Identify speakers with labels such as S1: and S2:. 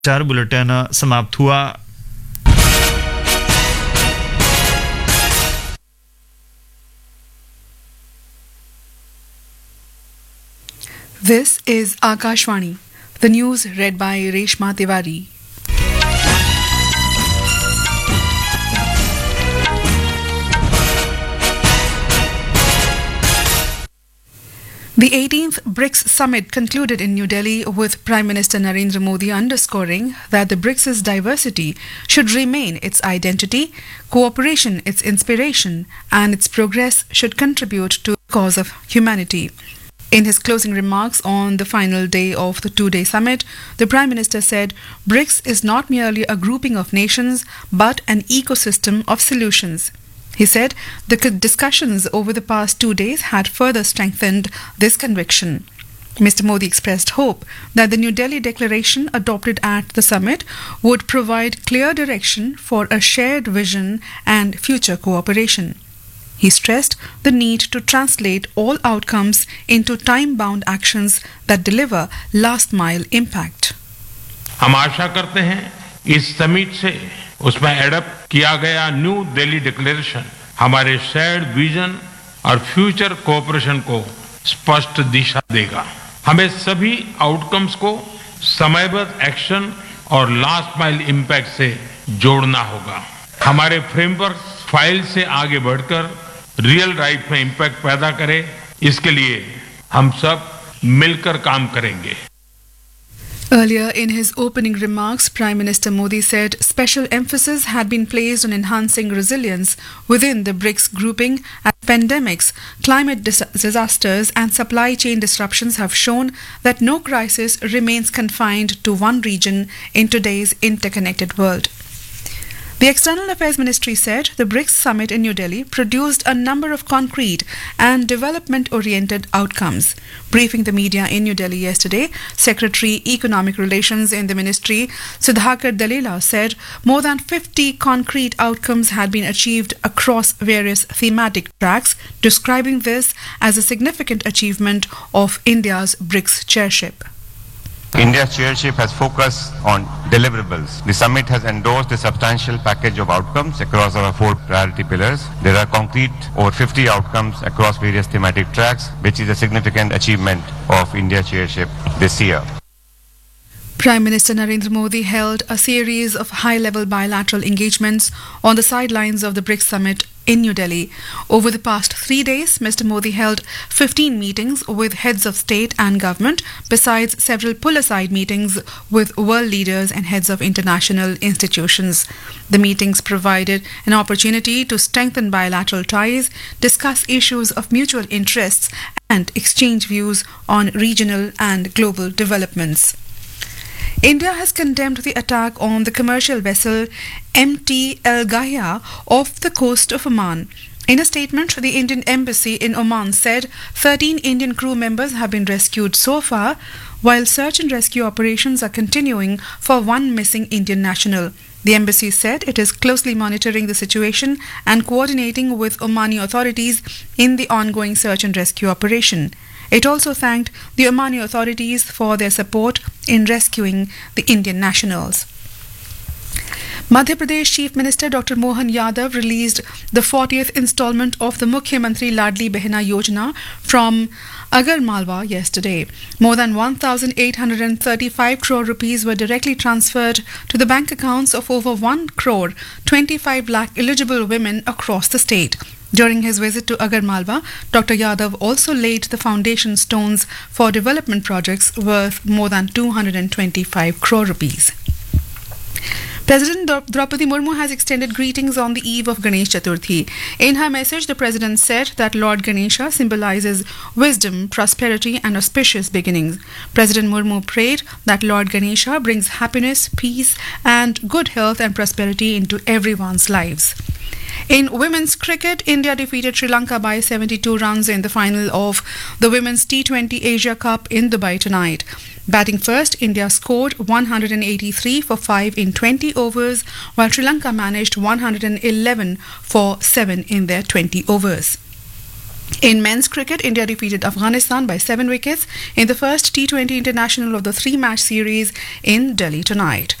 S1: चार बुलेटिन समाप्त हुआ।
S2: This is Akashvani. The news read by Reshma Tiwari. The 18th BRICS summit concluded in New Delhi with Prime Minister Narendra Modi underscoring that the BRICS' diversity should remain its identity, cooperation its inspiration, and its progress should contribute to the cause of humanity. In his closing remarks on the final day of the two-day summit, the Prime Minister said BRICS is not merely a grouping of nations but an ecosystem of solutions. He said the discussions over the past 2 days had further strengthened this conviction. Mr. Modi expressed hope that the New Delhi declaration adopted at the summit would provide clear direction for a shared vision and future cooperation. He stressed the need to translate all outcomes into time-bound actions that deliver last-mile impact.
S3: हम आशा करते हैं इस summit से उसमें adapt किया गया new Delhi declaration हमारे shared vision और फ्यूचर कोऑपरेशन को स्पष्ट दिशा देगा। हमें सभी आउटकम्स को समयबद्ध एक्शन और लास्ट माइल इम्पैक्ट से जोड़ना होगा। हमारे फ्रेमवर्क फाइल से आगे बढ़कर रियल लाइफ में इम्पैक्ट पैदा करे, इसके लिए हम सब मिलकर काम करेंगे।
S2: Earlier in his opening remarks, Prime Minister Modi said special emphasis had been placed on enhancing resilience within the BRICS grouping as pandemics, climate disasters and supply chain disruptions have shown that no crisis remains confined to one region in today's interconnected world. The External Affairs Ministry said the BRICS summit in New Delhi produced a number of concrete and development-oriented outcomes. Briefing the media in New Delhi yesterday, Secretary Economic Relations in the ministry, Sudhakar Dalila, said more than 50 concrete outcomes had been achieved across various thematic tracks, describing this as a significant achievement of India's BRICS chairship.
S4: India's chairship has focused on deliverables. The summit has endorsed a substantial package of outcomes across our 4 priority pillars. There are concrete over 50 outcomes across various thematic tracks, which is a significant achievement of India's chairship this year.
S2: Prime Minister Narendra Modi held a series of high-level bilateral engagements on the sidelines of the BRICS summit in New Delhi. Over the past 3 days, Mr. Modi held 15 meetings with heads of state and government, besides several pull-aside meetings with world leaders and heads of international institutions. The meetings provided an opportunity to strengthen bilateral ties, discuss issues of mutual interests, and exchange views on regional and global developments. India has condemned the attack on the commercial vessel MT El Gaya off the coast of Oman. In a statement, the Indian embassy in Oman said 13 Indian crew members have been rescued so far, while search and rescue operations are continuing for one missing Indian national. The embassy said it is closely monitoring the situation and coordinating with Omani authorities in the ongoing search and rescue operation. It also thanked the Omani authorities for their support in rescuing the Indian nationals. Madhya Pradesh Chief Minister Dr. Mohan Yadav released the 40th installment of the Mukhyamantri Ladli Behna Yojana from Agar Malwa yesterday. More than 1,835 crore rupees were directly transferred to the bank accounts of over 1 crore 25 lakh eligible women across the state. During his visit to Agar Malwa, Dr. Yadav also laid the foundation stones for development projects worth more than 225 crore rupees. President Draupadi Murmu has extended greetings on the eve of Ganesh Chaturthi. In her message, the President said that Lord Ganesha symbolizes wisdom, prosperity and auspicious beginnings. President Murmu prayed that Lord Ganesha brings happiness, peace and good health and prosperity into everyone's lives. In women's cricket, India defeated Sri Lanka by 72 runs in the final of the Women's T20 Asia Cup in Dubai tonight. Batting first, India scored 183 for 5 in 20 overs, while Sri Lanka managed 111 for 7 in their 20 overs. In men's cricket, India defeated Afghanistan by 7 wickets in the first T20 international of the 3-match series in Delhi tonight.